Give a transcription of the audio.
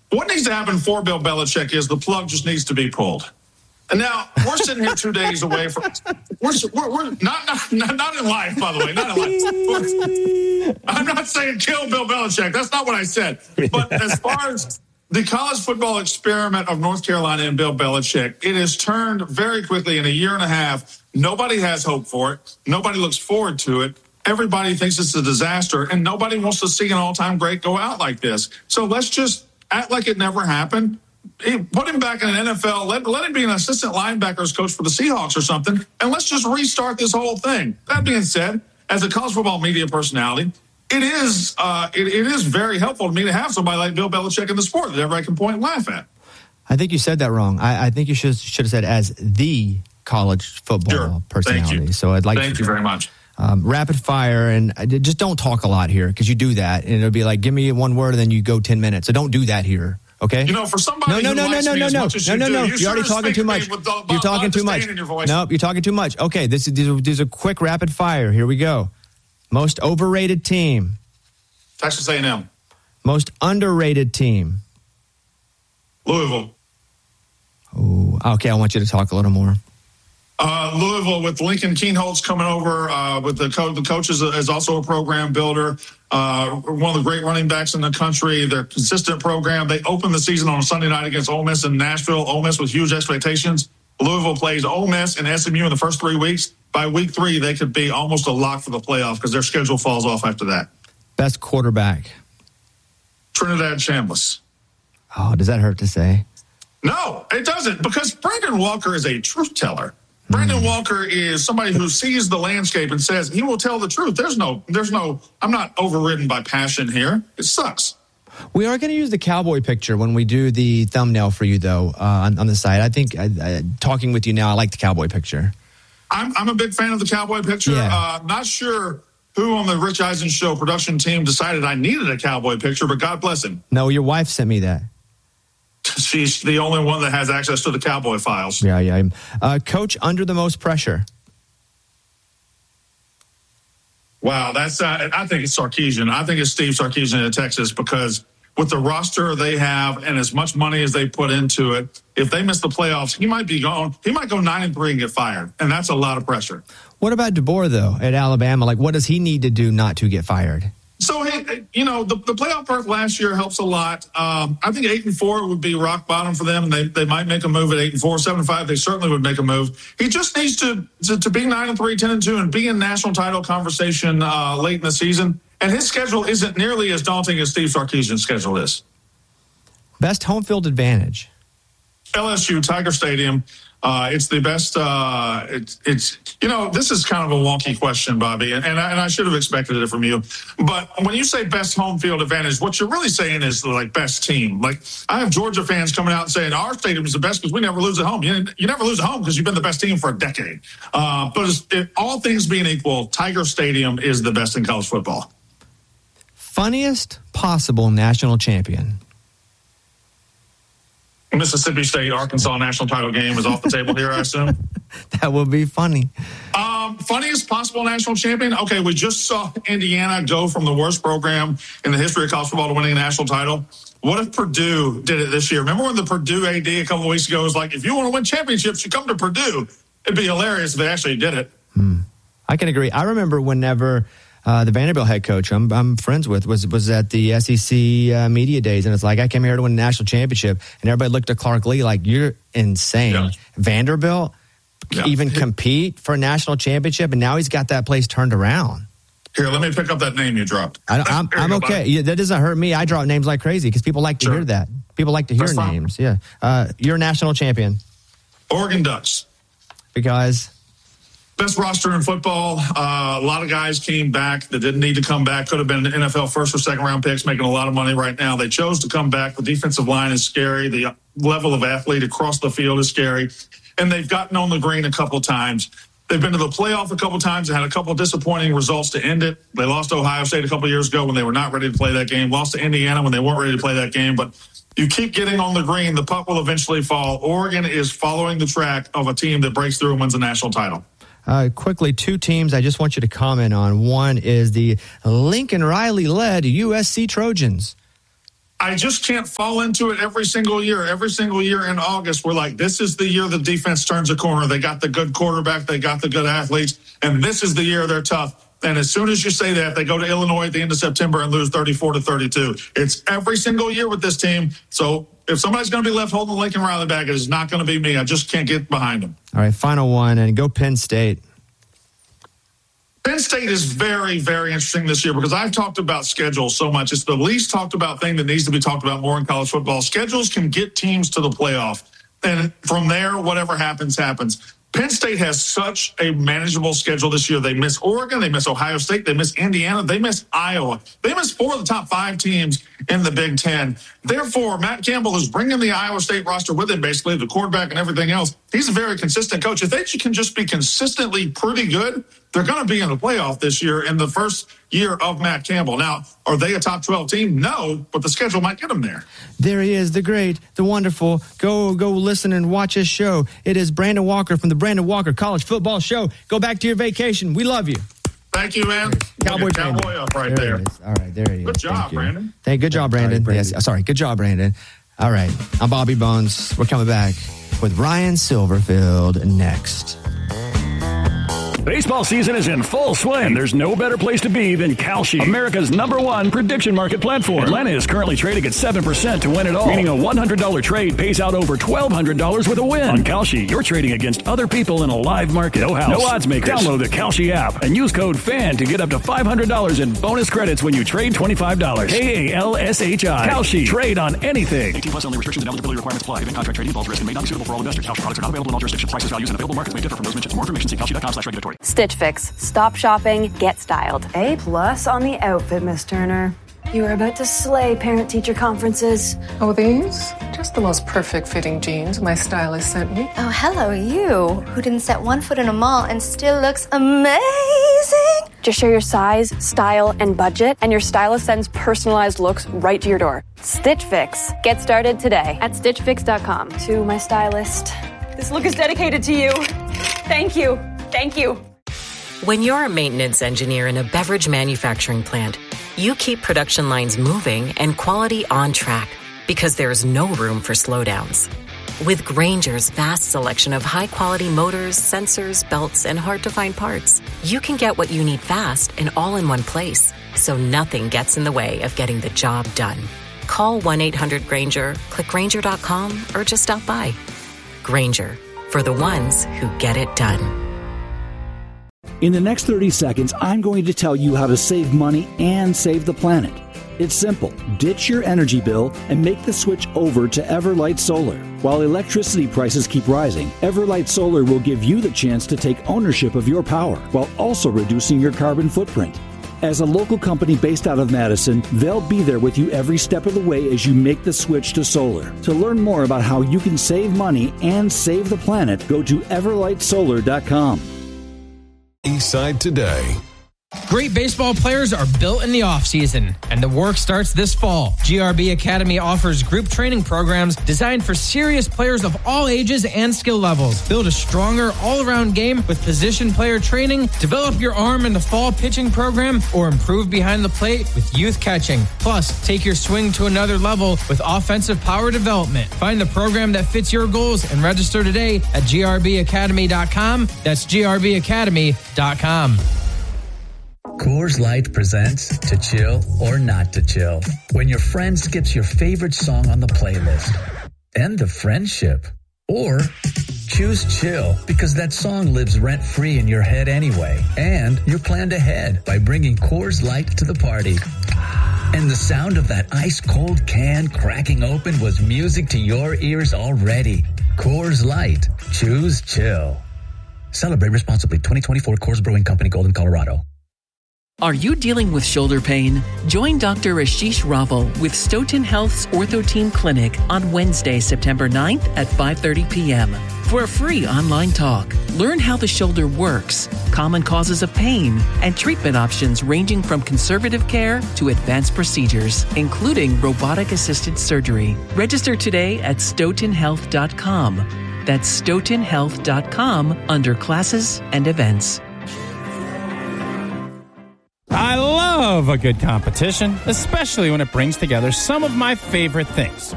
what needs to happen for Bill Belichick is the plug just needs to be pulled. And now we're sitting here 2 days away from. We're not in life, by the way, not in life. I'm not saying kill Bill Belichick. That's not what I said. But as far as the college football experiment of North Carolina and Bill Belichick, it has turned very quickly in a year and a half. Nobody has hope for it. Nobody looks forward to it. Everybody thinks it's a disaster, and nobody wants to see an all-time great go out like this. So let's just act like it never happened. Put him back in the NFL. Let him be an assistant linebackers coach for the Seahawks or something, and let's just restart this whole thing. That being said, as a college football media personality, it is very helpful to me to have somebody like Bill Belichick in the sport that everybody can point and laugh at. I think you said that wrong. I think you should have said as the college football personality. Thank you. So I'd like Thank you very much. Rapid fire, and just don't talk a lot here because you do that, and it'll be like, give me one word, and then you go 10 minutes. So don't do that here. Okay. You know, for somebody who likes me as much as you do, you're already talking too much. You're talking too much. Nope, you're talking too much. Okay, these are quick rapid fire. Here we go. Most overrated team. Texas A&M. Most underrated team. Louisville. Oh, okay. I want you to talk a little more. Louisville with Lincoln Kienholz coming over with the coach is also a program builder. One of the great running backs in the country. They're consistent program. They opened the season on a Sunday night against Ole Miss in Nashville. Ole Miss with huge expectations. Louisville plays Ole Miss and SMU in the first 3 weeks. By week 3, they could be almost a lock for the playoff because their schedule falls off after that. Best quarterback. Trinidad Chambliss. Oh, does that hurt to say? No, it doesn't, because Brandon Walker is a truth teller. Brandon Walker is somebody who sees the landscape and says he will tell the truth. There's no, I'm not overridden by passion here. It sucks. We are going to use the cowboy picture when we do the thumbnail for you, though, on the site. I think talking with you now, I like the cowboy picture. I'm a big fan of the cowboy picture. Yeah. Not sure who on the Rich Eisen Show production team decided I needed a cowboy picture, but God bless him. No, your wife sent me that. She's the only one that has access to the cowboy files. Yeah. Coach under the most pressure. Wow, that's I think it's Sarkisian. I think it's Steve Sarkisian in Texas, because with the roster they have and as much money as they put into it, if they miss the playoffs, he might go 9-3 and get fired, and that's a lot of pressure. What about DeBoer, though, at Alabama? Like, what does he need to do not to get fired? So, the playoff berth last year helps a lot. I think 8-4 would be rock bottom for them, and they might make a move at 8-4, 7-5. They certainly would make a move. He just needs to be 9-3, 10-2, and be in national title conversation late in the season. And his schedule isn't nearly as daunting as Steve Sarkisian's schedule is. Best home field advantage. LSU, Tiger Stadium. It's the best. This is kind of a wonky question, Bobby, and I should have expected it from you. But when you say best home field advantage, what you're really saying is like best team. Like, I have Georgia fans coming out and saying our stadium is the best because we never lose at home. You never lose at home because you've been the best team for a decade. But all things being equal, Tiger Stadium is the best in college football. Funniest possible national champion. Mississippi State, Arkansas national title game is off the table here, I assume. That would be funny. Funniest possible national champion? Okay, we just saw Indiana go from the worst program in the history of college football to winning a national title. What if Purdue did it this year? Remember when the Purdue AD a couple of weeks ago was like, if you want to win championships, you come to Purdue. It'd be hilarious if they actually did it. I can agree. I remember whenever the Vanderbilt head coach I'm friends with was at the SEC media days, and it's like, I came here to win a national championship, and everybody looked at Clark Lee like, you're insane. Yeah. Vanderbilt even compete for a national championship, and now he's got that place turned around. Here, let me pick up that name you dropped. I'm okay. Yeah, that doesn't hurt me. I drop names like crazy because people like to hear that. People like to hear names. Yeah. You're a national champion. Oregon Ducks. Because? Best roster in football. A lot of guys came back that didn't need to come back. Could have been NFL first or second round picks, making a lot of money right now. They chose to come back. The defensive line is scary. The level of athlete across the field is scary. And they've gotten on the green a couple times. They've been to the playoff a couple times and had a couple of disappointing results to end it. They lost to Ohio State a couple of years ago when they were not ready to play that game. Lost to Indiana when they weren't ready to play that game. But you keep getting on the green, the puck will eventually fall. Oregon is following the track of a team that breaks through and wins a national title. Quickly, 2 teams I just want you to comment on. One is the Lincoln Riley-led USC Trojans. I just can't fall into it every single year. Every single year in August, we're like, this is the year the defense turns a corner. They got the good quarterback. They got the good athletes. And this is the year they're tough. And as soon as you say that, they go to Illinois at the end of September and lose 34-32. It's every single year with this team. So if somebody's going to be left holding the Lincoln Riley bag, it is not going to be me. I just can't get behind them. All right, final one, and go Penn State. Penn State is very, very interesting this year because I've talked about schedules so much. It's the least talked about thing that needs to be talked about more in college football. Schedules can get teams to the playoff. And from there, whatever happens, happens. Penn State has such a manageable schedule this year. They miss Oregon. They miss Ohio State. They miss Indiana. They miss Iowa. They miss 4 of the top 5 teams in the Big Ten. Therefore, Matt Campbell is bringing the Iowa State roster with him, basically, the quarterback and everything else. He's a very consistent coach. If they can just be consistently pretty good, they're going to be in the playoff this year in the first year of Matt Campbell. Now, are they a top 12 team? No, but the schedule might get them there. There he is, the great, the wonderful. Go listen and watch his show. It is Brandon Walker from the Brandon Walker College Football Show. Go back to your vacation. We love you. Thank you, man. Cowboy up right there. All right, there he is. Good job, Brandon. Good job, Brandon. Yes, sorry, good job, Brandon. All right, I'm Bobby Bones. We're coming back with Ryan Silverfield next. Baseball season is in full swing. There's no better place to be than Kalshi, America's #1 prediction market platform. Atlanta is currently trading at 7% to win it all, meaning a $100 trade pays out over $1,200 with a win. On Kalshi, you're trading against other people in a live market. No house, no odds makers. Download the Kalshi app and use code FAN to get up to $500 in bonus credits when you trade $25. KALSHI. Kalshi. Trade on anything. 18+ only. Restrictions and eligibility requirements apply. Event contract trading involves risk and may not be suitable for all investors. Kalshi products are not available in all jurisdictions. Prices, values, and available markets may differ from those mentioned. For more information, see kalshi.com/regulatory. Stitch Fix. Stop shopping, get styled. A+ on the outfit, Miss Turner. You are about to slay parent-teacher conferences. Oh, these? Just the most perfect fitting jeans my stylist sent me. Oh, hello, you, who didn't set one foot in a mall and still looks amazing. Just share your size, style, and budget, and your stylist sends personalized looks right to your door. Stitch Fix. Get started today at StitchFix.com. To my stylist. This look is dedicated to you. Thank you. Thank you. When you're a maintenance engineer in a beverage manufacturing plant, you keep production lines moving and quality on track because there's no room for slowdowns. With Grainger's vast selection of high-quality motors, sensors, belts, and hard-to-find parts, you can get what you need fast and all in one place, so nothing gets in the way of getting the job done. Call 1-800-GRAINGER, click Grainger.com, or just stop by. Grainger, for the ones who get it done. In the next 30 seconds, I'm going to tell you how to save money and save the planet. It's simple. Ditch your energy bill and make the switch over to Everlight Solar. While electricity prices keep rising, Everlight Solar will give you the chance to take ownership of your power while also reducing your carbon footprint. As a local company based out of Madison, they'll be there with you every step of the way as you make the switch to solar. To learn more about how you can save money and save the planet, go to everlightsolar.com. Eastside Today. Great baseball players are built in the offseason, and the work starts this fall. GRB Academy offers group training programs designed for serious players of all ages and skill levels. Build a stronger all-around game with position player training, develop your arm in the fall pitching program, or improve behind the plate with youth catching. Plus, take your swing to another level with offensive power development. Find the program that fits your goals and register today at grbacademy.com. That's grbacademy.com. Coors Light presents To Chill or Not to Chill. When your friend skips your favorite song on the playlist. End the friendship. Or choose chill because that song lives rent-free in your head anyway. And you're planned ahead by bringing Coors Light to the party. And the sound of that ice-cold can cracking open was music to your ears already. Coors Light. Choose chill. Celebrate responsibly. 2024 Coors Brewing Company, Golden, Colorado. Are you dealing with shoulder pain? Join Dr. Ashish Raval with Stoughton Health's Ortho Team Clinic on Wednesday, September 9th at 5:30 p.m. for a free online talk. Learn how the shoulder works, common causes of pain, and treatment options ranging from conservative care to advanced procedures, including robotic-assisted surgery. Register today at stoughtonhealth.com. That's stoughtonhealth.com under classes and events. I love love a good competition, especially when it brings together some of my favorite things.